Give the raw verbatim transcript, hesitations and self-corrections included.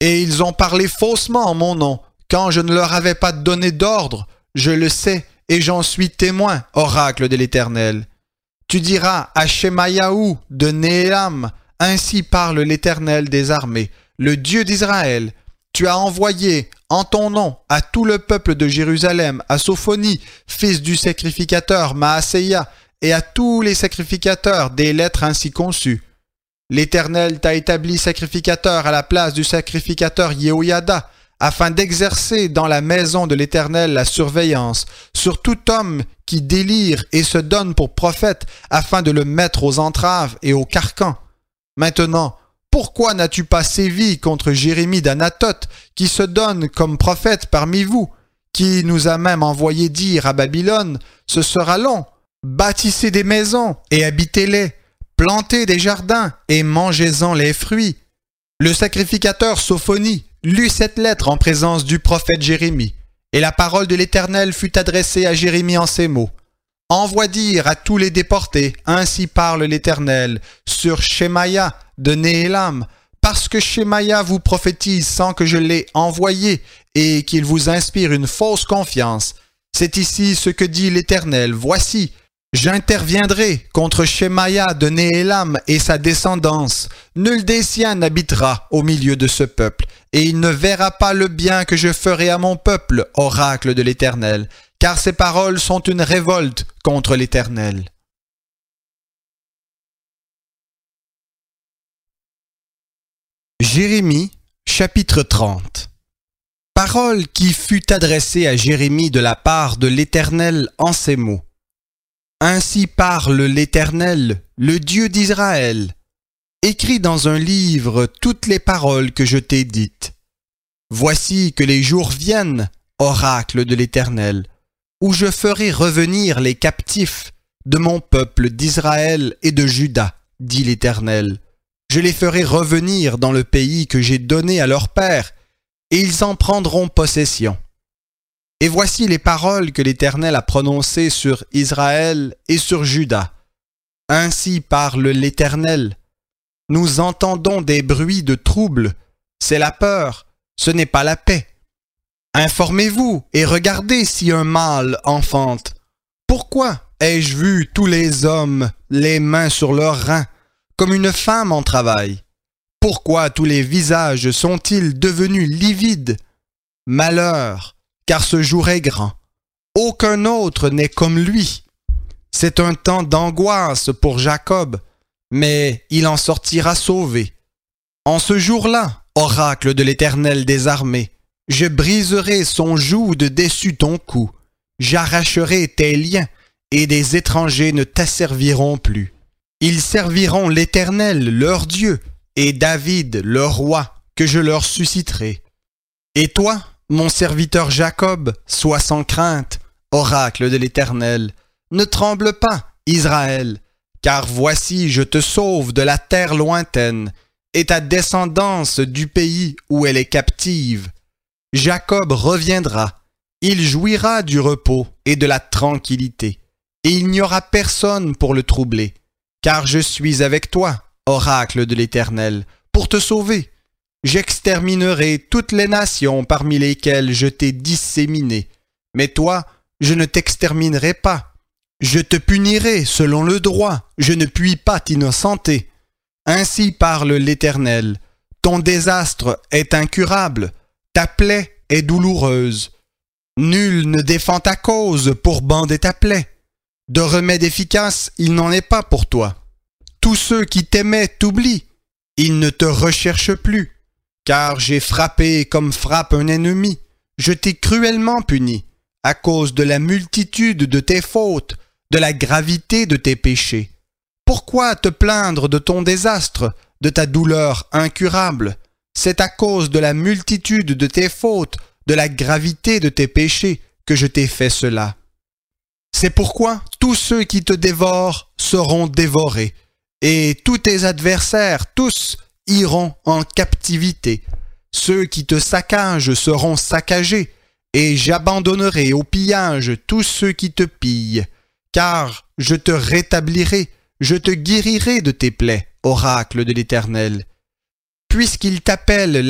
Et ils ont parlé faussement en mon nom, quand je ne leur avais pas donné d'ordre. Je le sais, et j'en suis témoin, oracle de l'Éternel. Tu diras à Shemayahu de Néhélam, ainsi parle l'Éternel des armées, le Dieu d'Israël. Tu as envoyé en ton nom à tout le peuple de Jérusalem, à Sophonie, fils du sacrificateur Maaseia, et à tous les sacrificateurs des lettres ainsi conçues. L'Éternel t'a établi sacrificateur à la place du sacrificateur Yehoyada, afin d'exercer dans la maison de l'Éternel la surveillance sur tout homme qui délire et se donne pour prophète, afin de le mettre aux entraves et aux carcans. Maintenant, pourquoi n'as-tu pas sévi contre Jérémie d'Anathoth, qui se donne comme prophète parmi vous, qui nous a même envoyé dire à Babylone, ce sera long, bâtissez des maisons et habitez-les, plantez des jardins et mangez-en les fruits. Le sacrificateur Sophonie lut cette lettre en présence du prophète Jérémie, et la parole de l'Éternel fut adressée à Jérémie en ces mots. Envoie dire à tous les déportés, ainsi parle l'Éternel, sur Shemaya de Néhélam, parce que Shemaya vous prophétise sans que je l'ai envoyé, et qu'il vous inspire une fausse confiance. C'est ici ce que dit l'Éternel. Voici, j'interviendrai contre Shemaya de Néhélam et sa descendance. Nul des siens n'habitera au milieu de ce peuple, et il ne verra pas le bien que je ferai à mon peuple, oracle de l'Éternel, car ces paroles sont une révolte contre l'Éternel. Jérémie, chapitre trente. Parole qui fut adressée à Jérémie de la part de l'Éternel en ces mots. Ainsi parle l'Éternel, le Dieu d'Israël. Écris dans un livre toutes les paroles que je t'ai dites. Voici que les jours viennent, oracle de l'Éternel, où je ferai revenir les captifs de mon peuple d'Israël et de Juda, dit l'Éternel. Je les ferai revenir dans le pays que j'ai donné à leur père, et ils en prendront possession. Et voici les paroles que l'Éternel a prononcées sur Israël et sur Juda. Ainsi parle l'Éternel. Nous entendons des bruits de trouble. C'est la peur, ce n'est pas la paix. Informez-vous et regardez si un mâle enfante. Pourquoi ai-je vu tous les hommes les mains sur leurs reins, comme une femme en travail? Pourquoi tous les visages sont-ils devenus livides? Malheur, car ce jour est grand. Aucun autre n'est comme lui. C'est un temps d'angoisse pour Jacob, mais il en sortira sauvé. En ce jour-là, oracle de l'Éternel des armées, je briserai son joug de dessus ton cou, j'arracherai tes liens, et des étrangers ne t'asserviront plus. Ils serviront l'Éternel, leur Dieu, et David, leur roi, que je leur susciterai. Et toi, mon serviteur Jacob, sois sans crainte, oracle de l'Éternel. Ne tremble pas, Israël, car voici je te sauve de la terre lointaine, et ta descendance du pays où elle est captive. Jacob reviendra, il jouira du repos et de la tranquillité, et il n'y aura personne pour le troubler, car je suis avec toi, oracle de l'Éternel, pour te sauver. J'exterminerai toutes les nations parmi lesquelles je t'ai disséminé, mais toi, je ne t'exterminerai pas. Je te punirai selon le droit, je ne puis pas t'innocenter. Ainsi parle l'Éternel, ton désastre est incurable, ta plaie est douloureuse. Nul ne défend ta cause pour bander ta plaie. De remède efficace, il n'en est pas pour toi. Tous ceux qui t'aimaient t'oublient, ils ne te recherchent plus. Car j'ai frappé comme frappe un ennemi, je t'ai cruellement puni, à cause de la multitude de tes fautes, de la gravité de tes péchés. Pourquoi te plaindre de ton désastre, de ta douleur incurable? C'est à cause de la multitude de tes fautes, de la gravité de tes péchés, que je t'ai fait cela. C'est pourquoi tous ceux qui te dévorent seront dévorés, et tous tes adversaires, tous, iront en captivité. Ceux qui te saccagent seront saccagés, et j'abandonnerai au pillage tous ceux qui te pillent. Car je te rétablirai, je te guérirai de tes plaies, oracle de l'Éternel. Puisqu'ils t'appellent